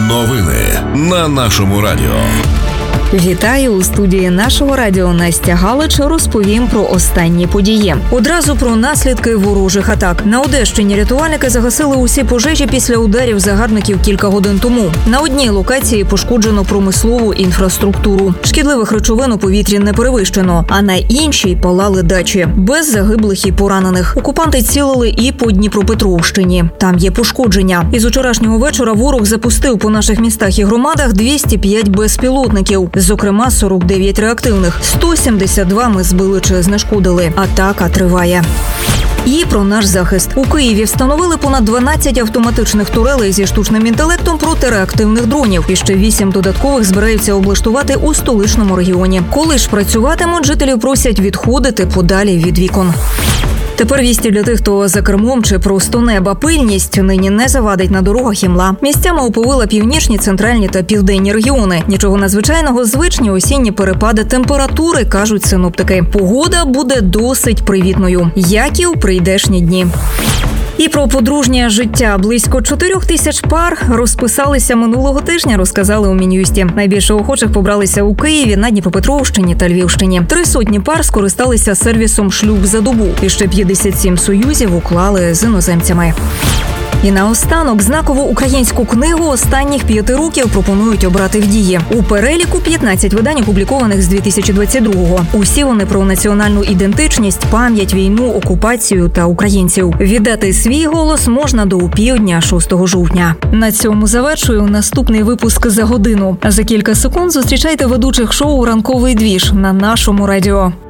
Новини на нашому радіо. Вітаю! У студії нашого радіо Настя Галич. Розповім про останні події. Одразу про наслідки ворожих атак. На Одещині рятувальники загасили усі пожежі після ударів загарбників кілька годин тому. На одній локації пошкоджено промислову інфраструктуру. Шкідливих речовин у повітрі не перевищено, а на іншій палали дачі. Без загиблих і поранених. Окупанти цілили і по Дніпропетровщині. Там є пошкодження. Із вчорашнього вечора ворог запустив по наших містах і громадах 205 безпілотників. Зокрема, 49 реактивних. 172 ми збили чи знешкодили. Атака триває. І про наш захист. У Києві встановили понад 12 автоматичних турелей зі штучним інтелектом проти реактивних дронів. І ще 8 додаткових збираються облаштувати у столичному регіоні. Коли ж працюватимуть, жителів просять відходити подалі від вікон. Тепер вісті для тих, хто за кермом чи просто неба. Пильність нині не завадить на дорогах і мла. Місцями оповила північні, центральні та південні регіони. Нічого надзвичайного, звичні осінні перепади температури, кажуть синоптики. Погода буде досить привітною, як і у прийдешні дні. І про подружнє життя. Близько 4 тисяч пар розписалися минулого тижня, розказали у Мін'юсті. Найбільше охочих побралися у Києві, на Дніпропетровщині та Львівщині. 300 пар скористалися сервісом «Шлюб за добу». І ще 57 союзів уклали з іноземцями. І наостанок знакову українську книгу останніх 5 років пропонують обрати в дії. У переліку 15 видань, опублікованих з 2022-го. Усі вони про національну ідентичність, пам'ять, війну, окупацію та українців. Віддати свій голос можна до опівдня 6 жовтня. На цьому завершую наступний випуск за годину. За кілька секунд зустрічайте ведучих шоу «Ранковий двіж» на нашому радіо.